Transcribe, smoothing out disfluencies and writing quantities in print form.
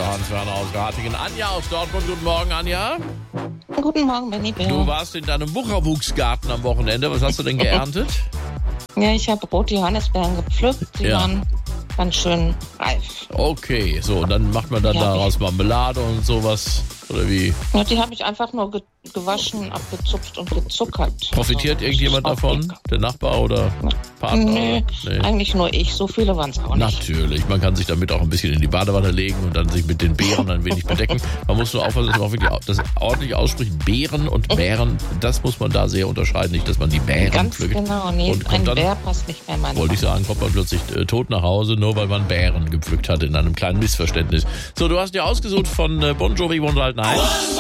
Hans-Werner aus Ratingen. Anja aus Dortmund. Guten Morgen, Anja. Guten Morgen, Benny Bär. Du warst in deinem Wucherwuchsgarten am Wochenende. Was hast du denn geerntet? Ja, ich habe rote Johannisbeeren gepflückt. Die waren ganz schön reif. Okay, so, und dann macht man dann daraus Marmelade und sowas, oder wie? Ja, die habe ich einfach nur gewaschen, abgezupft und gezuckert. Profitiert irgendjemand davon? Lecker. Der Nachbar oder Partner? Nee, eigentlich nur ich. So viele waren es auch nicht. Natürlich, man kann sich damit auch ein bisschen in die Badewanne legen und dann sich mit den Beeren ein wenig bedecken. Man muss nur aufpassen, dass man auch wirklich das ordentlich ausspricht. Beeren und Bären, das muss man da sehr unterscheiden. Nicht, dass man die Bären Ganz pflückt. genau, nee, und ein dann, Bär passt nicht mehr in meine wollte ich sagen, kommt man plötzlich tot nach Hause, nur weil man Bären gepflückt hat, in einem kleinen Missverständnis. So, du hast dir ausgesucht von Bon Jovi One Night.